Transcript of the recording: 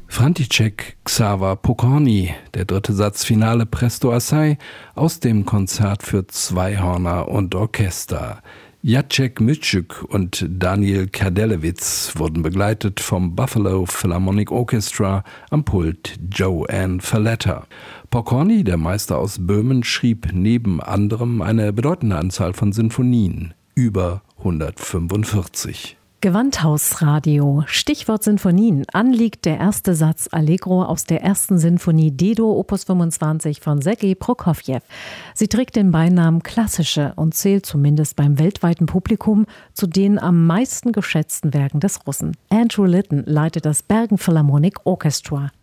František Xaver Pokorny, der dritte Satz Finale Presto Assai aus dem Konzert für Zweihörner und Orchester. Jacek Myszczyk und Daniel Kardelewitz wurden begleitet vom Buffalo Philharmonic Orchestra, am Pult Joanne Falletta. Pokorny, der Meister aus Böhmen, schrieb neben anderem eine bedeutende Anzahl von Sinfonien, über 145. Gewandhausradio, Stichwort Sinfonien. An liegt der erste Satz Allegro aus der ersten Sinfonie Dedo, Opus 25 von Sergei Prokofjew. Sie trägt den Beinamen Klassische und zählt zumindest beim weltweiten Publikum zu den am meisten geschätzten Werken des Russen. Andrew Litton leitet das Bergen Philharmonic Orchestra.